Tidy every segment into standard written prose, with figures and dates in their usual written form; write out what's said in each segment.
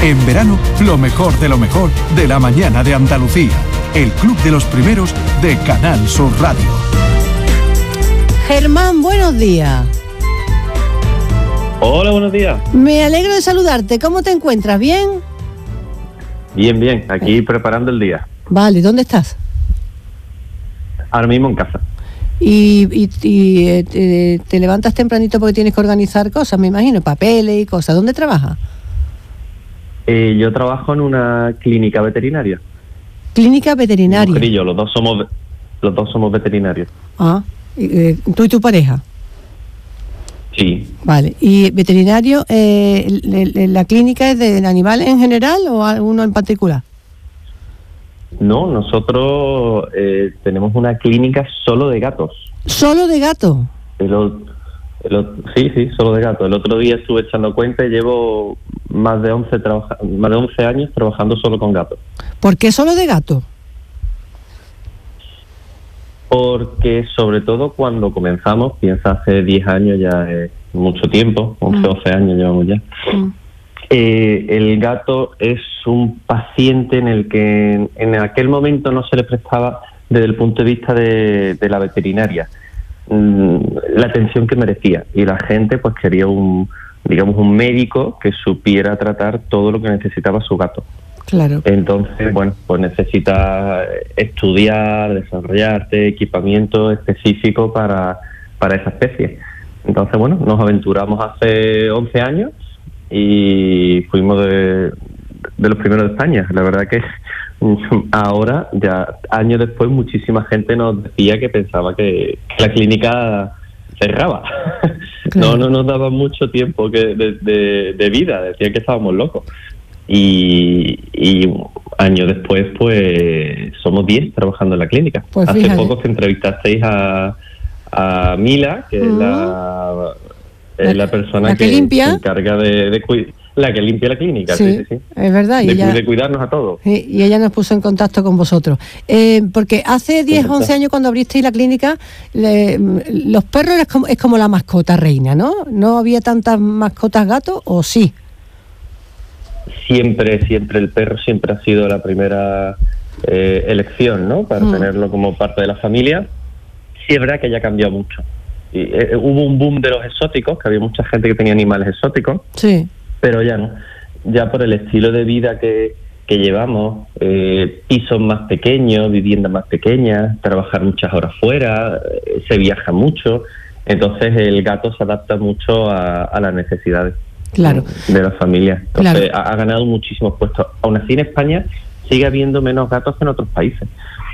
En verano, lo mejor de la mañana de Andalucía. El Club de los Primeros de Canal Sur Radio. Germán, buenos días. Hola, buenos días. Me alegro de saludarte. ¿Cómo te encuentras? ¿Bien? Bien. Aquí preparando el día. Vale, ¿dónde estás? Ahora mismo en casa. Y te levantas tempranito porque tienes que organizar cosas, me imagino, papeles y cosas. ¿Dónde trabajas? Yo trabajo en una clínica veterinaria. Clínica veterinaria. Mujer y yo, los dos somos veterinarios. Ah, ¿tú y tu pareja? Sí. Vale. ¿Y veterinario, la clínica es de animales en general o alguno en particular? No, nosotros tenemos una clínica solo de gatos. ¿Solo de gatos? Sí, solo de gatos. El otro día estuve echando cuenta y llevo más de 11 años trabajando solo con gatos. ¿Por qué solo de gatos? Porque sobre todo cuando comenzamos, piensa hace 10 años ya es mucho tiempo, 11, 12 años llevamos ya. El gato es un paciente en el que en aquel momento no se le prestaba desde el punto de vista de la veterinaria la atención que merecía, y la gente pues quería un médico que supiera tratar todo lo que necesitaba su gato. Claro. Entonces, bueno, pues necesita estudiar, desarrollarte equipamiento específico para esa especie. Entonces, bueno, nos aventuramos hace 11 años y fuimos de los primeros de España. La verdad que ahora, ya años después, muchísima gente nos decía que pensaba que la clínica cerraba. Claro. No nos daba mucho tiempo de vida, decían que estábamos locos. Y años después, pues, somos 10 trabajando en la clínica. Pues hace poco te entrevistasteis a Mila, que es la persona que se encarga de cuidar. La que limpia la clínica, sí. Es verdad. De cuidarnos a todos. Y ella nos puso en contacto con vosotros. Porque hace 10, 11 años cuando abristeis la clínica, los perros es como la mascota reina, ¿no? ¿No había tantas mascotas gatos o sí? Siempre el perro siempre ha sido la primera elección, ¿no? Para tenerlo como parte de la familia. Sí es verdad que ya ha cambiado mucho. Hubo un boom de los exóticos, que había mucha gente que tenía animales exóticos. Sí. Pero ya no, ya por el estilo de vida que llevamos, pisos más pequeños, viviendas más pequeñas, trabajar muchas horas fuera, se viaja mucho, entonces el gato se adapta mucho a las necesidades de las familias. Entonces ha ganado muchísimos puestos. Aún así en España sigue habiendo menos gatos que en otros países,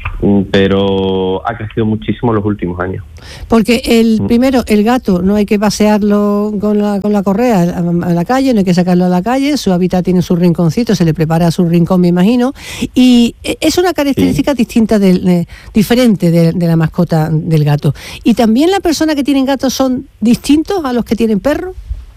pero ha crecido muchísimo en los últimos años. Porque primero, el gato no hay que pasearlo con la correa a la calle, no hay que sacarlo a la calle, su hábitat tiene su rinconcito, se le prepara su rincón, me imagino, y es una característica distinta, diferente de la mascota del gato. ¿Y también las personas que tienen gatos son distintos a los que tienen perros?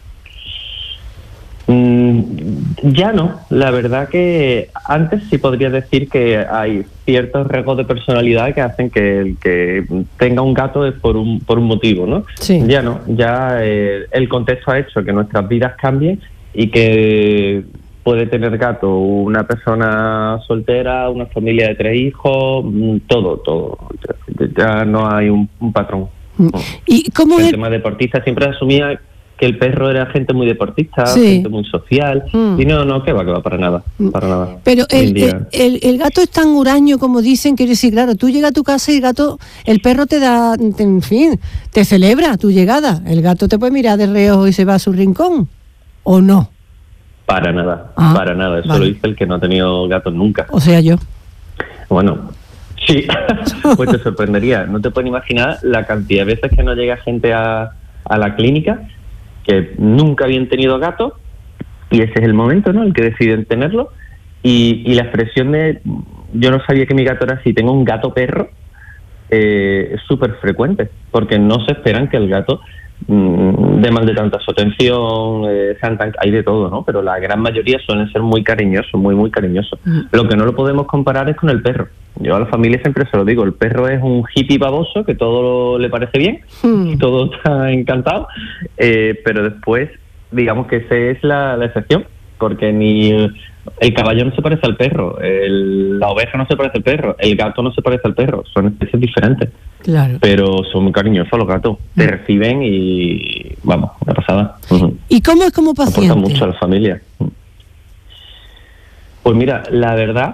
Ya no, la verdad que antes sí podría decir que hay ciertos rasgos de personalidad que hacen que el que tenga un gato es por un motivo, ¿no? Sí. Ya no, ya el contexto ha hecho que nuestras vidas cambien y que puede tener gato una persona soltera, una familia de 3 hijos, todo. Ya no hay un patrón. ¿Y cómo el tema deportista siempre asumía que el perro era gente muy deportista, gente muy social, y no, que va, para nada. Pero el gato es tan huraño como dicen, quiero decir, claro, tú llegas a tu casa y el perro te da, en fin, te celebra tu llegada. El gato te puede mirar de reojo y se va a su rincón, ¿o no? Para nada, eso vale. Lo dice el que no ha tenido gatos nunca. O sea, yo. Bueno, sí, pues te sorprendería. No te puedes imaginar la cantidad de veces que no llega gente a la clínica que nunca habían tenido gatos, y ese es el momento, ¿no?, el que deciden tenerlo, y la expresión de yo no sabía que mi gato era así, tengo un gato perro, es súper frecuente, porque no se esperan que el gato demande tanta su atención, hay de todo, ¿no? Pero la gran mayoría suelen ser muy cariñosos, muy cariñosos. Lo que no lo podemos comparar es con el perro. Yo a la familia siempre se lo digo, el perro es un hippie baboso que todo le parece bien, y todo está encantado, pero después, digamos que esa es la excepción. porque ni el caballo no se parece al perro, la oveja no se parece al perro, el gato no se parece al perro, son especies diferentes. Claro. Pero son muy cariñosos los gatos, te reciben y, vamos, una pasada. ¿Y cómo es como paciente? Aportan mucho a la familia. Pues mira, la verdad,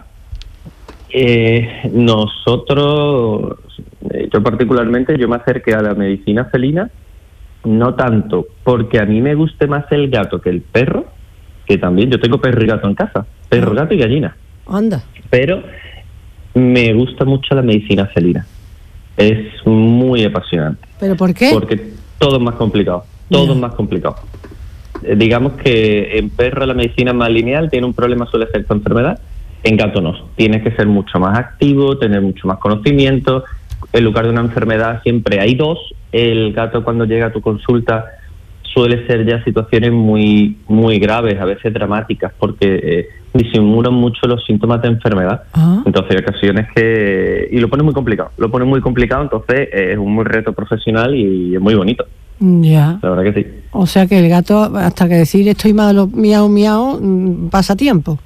nosotros, yo particularmente, yo me acerqué a la medicina felina, no tanto porque a mí me guste más el gato que el perro, que también yo tengo perro y gato en casa, perro, gato y gallina. Anda. Pero me gusta mucho la medicina felina. Es muy apasionante. ¿Pero por qué? Porque todo es más complicado, todo es más complicado. Digamos que en perro la medicina más lineal, tiene un problema, suele ser tu enfermedad, en gato no. Tienes que ser mucho más activo, tener mucho más conocimiento. En lugar de una enfermedad siempre hay dos. El gato cuando llega a tu consulta suele ser ya situaciones muy muy graves, a veces dramáticas, porque disimulan mucho los síntomas de enfermedad. Entonces hay ocasiones que... Y lo pone muy complicado, entonces es un muy reto profesional y es muy bonito. Ya. La verdad que sí. O sea que el gato, hasta que decir estoy malo, miau, miau, pasa tiempo.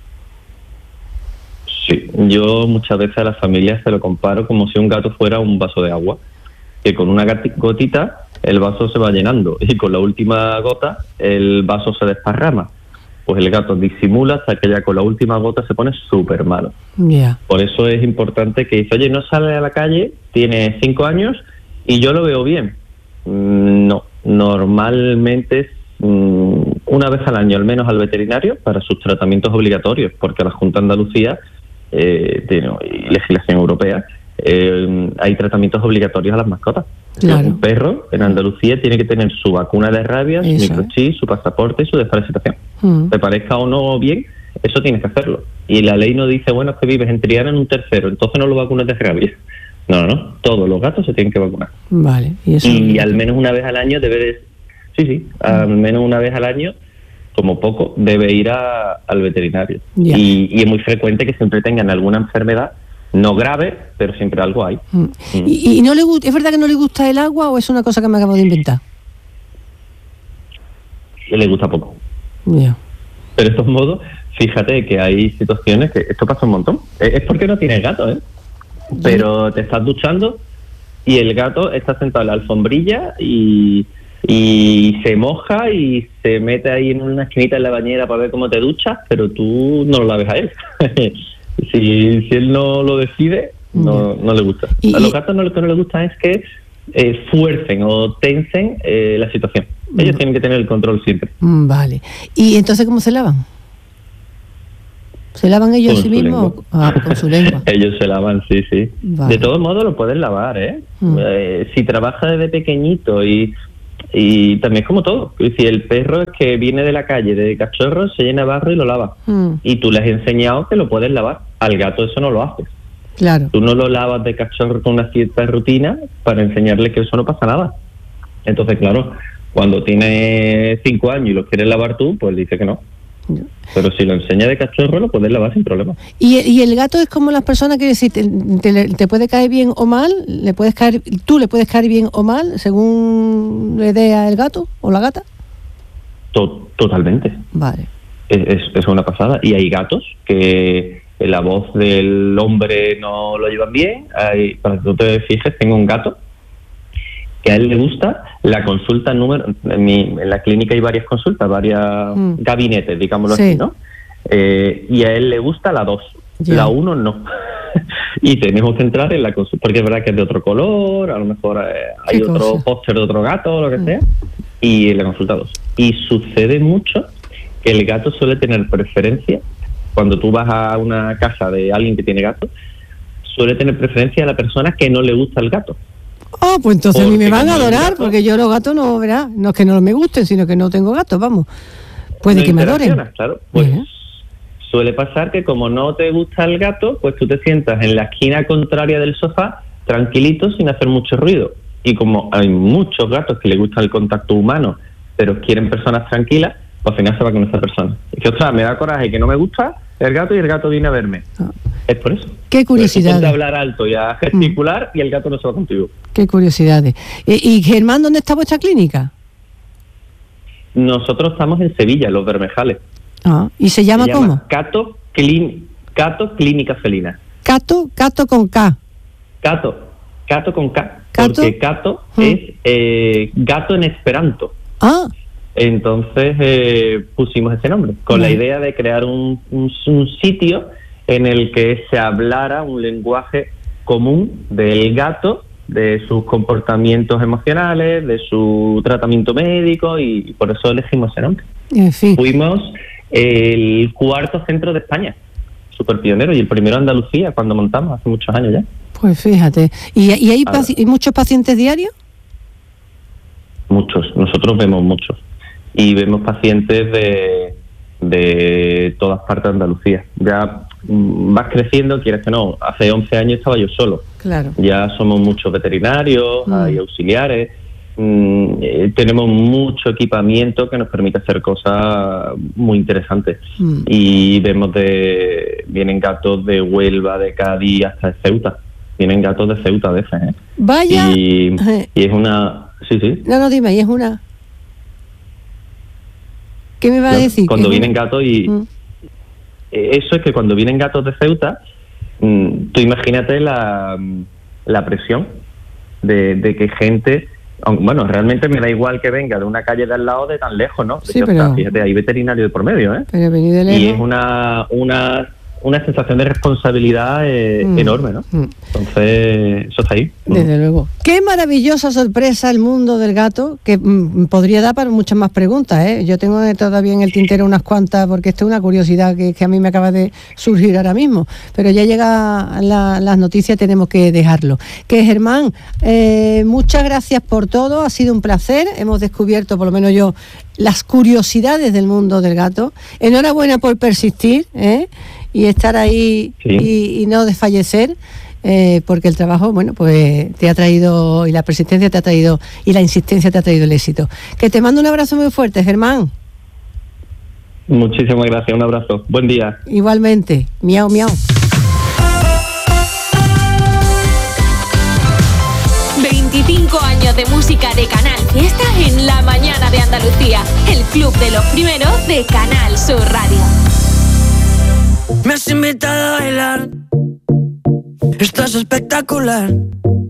Sí, yo muchas veces a las familias se lo comparo como si un gato fuera un vaso de agua, que con una gotita el vaso se va llenando y con la última gota el vaso se desparrama. Pues el gato disimula hasta que ya con la última gota se pone súper malo. Yeah. Por eso es importante que dice, oye, no sale a la calle, tiene 5 años y yo lo veo bien. No, normalmente una vez al año al menos al veterinario para sus tratamientos obligatorios, porque la Junta de Andalucía tiene legislación europea, hay tratamientos obligatorios a las mascotas. Claro. Un perro en Andalucía tiene que tener su vacuna de rabia, su microchip, su pasaporte y su desparasitación. Te parezca o no bien, eso tienes que hacerlo. Y la ley no dice, bueno, es que vives en Triana en un tercero, entonces no lo vacunas de rabia. No, todos los gatos se tienen que vacunar. Vale. Y al menos una vez al año debe de... Sí, al menos una vez al año, como poco, debe ir al veterinario. Yeah. Y es muy frecuente que siempre tengan alguna enfermedad, no grave, pero siempre algo hay. ¿Y no le gusta, es verdad que no le gusta el agua o es una cosa que me acabo de inventar? Le gusta poco. Yeah. Pero de todos modos, fíjate que hay situaciones que esto pasa un montón. Es porque no tienes gato, ¿eh? Pero te estás duchando y el gato está sentado en la alfombrilla y se moja y se mete ahí en una esquinita en la bañera para ver cómo te duchas, pero tú no lo laves a él. si él no lo decide, no le gusta. A los gatos lo que no les gusta es que fuercen o tensen la situación. Ellos tienen que tener el control siempre. Vale. ¿Y entonces cómo se lavan? ¿Se lavan ellos a sí mismos? Con su lengua. Ellos se lavan, sí. Vale. De todos modos lo pueden lavar, ¿eh? Si trabaja desde pequeñito y también es como todo. Si el perro es que viene de la calle, de cachorro, se llena de barro y lo lava. Y tú le has enseñado que lo puedes lavar. Al gato eso no lo haces. Claro. Tú no lo lavas de cachorro con una cierta rutina para enseñarle que eso no pasa nada. Entonces, claro, cuando tiene 5 años y lo quieres lavar tú, pues dice que no. Pero si lo enseña de cachorro, lo puedes lavar sin problema. ¿Y el gato es como las personas que decir, te puede caer bien o mal? ¿Tú le puedes caer bien o mal según le dé al gato o la gata? Totalmente. Vale. Es una pasada. Y hay gatos que la voz del hombre no lo llevan bien. Para que tú te fijes, tengo un gato que a él le gusta la consulta en la clínica hay varias consultas, varias gabinetes, digámoslo así, ¿no? Y a él le gusta la 2, la 1 no. Y tenemos que entrar en la consulta, porque es verdad que es de otro color, a lo mejor hay otro póster de otro gato o lo que sea, y en la consulta 2. Y sucede mucho que el gato suele tener preferencia, cuando tú vas a una casa de alguien que tiene gato, suele tener preferencia a la persona que no le gusta el gato. Pues entonces a mí me van a adorar, porque yo los gatos no, ¿verdad? No es que no me gusten, sino que no tengo gatos, vamos. Puede que me adoren. Claro, pues suele pasar que como no te gusta el gato, pues tú te sientas en la esquina contraria del sofá, tranquilito, sin hacer mucho ruido. Y como hay muchos gatos que les gusta el contacto humano, pero quieren personas tranquilas, pues al final se va con esa persona. Es que, ostras, me da coraje que no me gusta el gato y el gato viene a verme. Es por eso. Qué curiosidad. Ponte a hablar alto y a gesticular y el gato no se va contigo. Qué curiosidades. ¿Y Germán, dónde está vuestra clínica? Nosotros estamos en Sevilla, en Los Bermejales. ¿Y se llama cómo? Cato Clínica Felina. Cato con K. Cato con K. ¿Cato? Porque Cato es gato en esperanto. Entonces pusimos ese nombre, con la idea de crear un sitio en el que se hablara un lenguaje común del gato, de sus comportamientos emocionales, de su tratamiento médico, y por eso elegimos ese nombre. En fin. Fuimos el 4º centro de España, súper pionero, y el primero de Andalucía cuando montamos, hace muchos años ya. Pues fíjate. ¿Y hay muchos pacientes diarios? Muchos, nosotros vemos muchos. Y vemos pacientes de todas partes de Andalucía. Ya vas creciendo, quieres que no. Hace 11 años estaba yo solo. Claro. Ya somos muchos veterinarios, hay auxiliares, tenemos mucho equipamiento que nos permite hacer cosas muy interesantes. Y vemos vienen gatos de Huelva, de Cádiz, hasta de Ceuta. Vienen gatos de Ceuta a veces, ¿eh? Vaya. Y es una... Sí. No, dime, y es una... ¿Qué me va a decir? Cuando vienen gatos eso es que cuando vienen gatos de Ceuta, tú imagínate la presión de que gente... Bueno, realmente me da igual que venga de una calle de al lado, de tan lejos, ¿no? Sí, pero... Fíjate, hay veterinario de por medio, ¿eh? Pero venir de lejos... Y es una sensación de responsabilidad enorme, ¿no? Entonces, eso está ahí. Desde luego. Qué maravillosa sorpresa el mundo del gato, que podría dar para muchas más preguntas, ¿eh? Yo tengo todavía en el tintero unas cuantas, porque esto es una curiosidad que a mí me acaba de surgir ahora mismo, pero ya llega las noticias, tenemos que dejarlo. Que Germán, muchas gracias por todo, ha sido un placer, hemos descubierto, por lo menos yo, las curiosidades del mundo del gato. Enhorabuena por persistir, y estar ahí y no desfallecer, porque el trabajo, bueno, pues te ha traído, y la persistencia te ha traído, y la insistencia te ha traído el éxito. Que te mando un abrazo muy fuerte, Germán. Muchísimas gracias, un abrazo. Buen día. Igualmente. Miau, miau. 25 años de música de Canal Fiesta en la mañana de Andalucía. El club de los primeros de Canal Sur Radio. Me has invitado a bailar, estás espectacular.